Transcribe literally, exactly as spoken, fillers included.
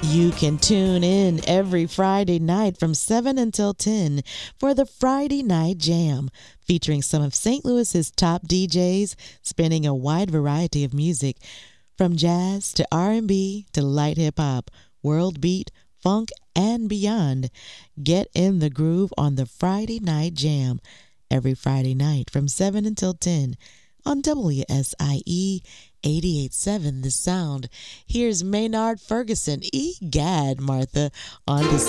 You can tune in every Friday night from seven until ten for the Friday Night Jam, featuring some of Saint Louis's top D Js spinning a wide variety of music, from jazz to R and B to light hip-hop, world beat, funk, and beyond. Get in the groove on the Friday Night Jam every Friday night from seven until ten on W S I E eighty-eight point seven The Sound. Here's Maynard Ferguson, Egad, Martha, on the